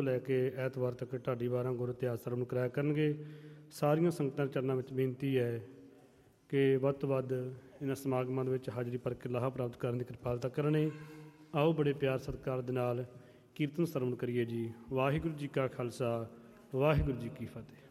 ਲੈ ਕੇ ਐਤਵਾਰ ਤੱਕ ਢਾਡੀ 12 ਗੁਰ ਇਤਿਹਾਸ ਸਰਵਣ ਕਰਾਇਆ ਕਰਨਗੇ। ਸਾਰੀਆਂ ਸੰਗਤਾਂ ਦੇ ਚਰਨਾਂ ਵਿੱਚ ਬੇਨਤੀ ਹੈ ਕਿ ਵੱਧ ਤੋਂ ਵੱਧ ਇਹਨਾਂ ਸਮਾਗਮਾਂ ਦੇ ਵਿੱਚ ਹਾਜ਼ਰੀ ਭਰ ਕੇ ਲਾਹਾ ਪ੍ਰਾਪਤ ਕਰਨ ਦੀ ਕਿਰਪਾਲਤਾ ਕਰਨੀ। ਆਓ ਬੜੇ ਪਿਆਰ ਸਤਿਕਾਰ ਦੇ ਨਾਲ ਕੀਰਤਨ ਸਰਵਣ ਕਰੀਏ ਜੀ। ਵਾਹਿਗੁਰੂ ਜੀ ਕਾ ਖਾਲਸਾ, ਵਾਹਿਗੁਰੂ ਜੀ ਕੀ ਫਤਿਹ।